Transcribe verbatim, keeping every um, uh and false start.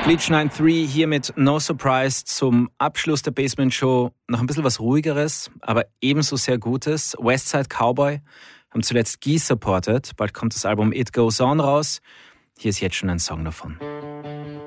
Bleach dreiundneunzig hier mit No Surprise zum Abschluss der Basement Show. Noch ein bisschen was Ruhigeres, aber ebenso sehr Gutes. Westside Cowboy haben zuletzt Guy supported. Bald kommt das Album It Goes On raus. Hier ist jetzt schon ein Song davon.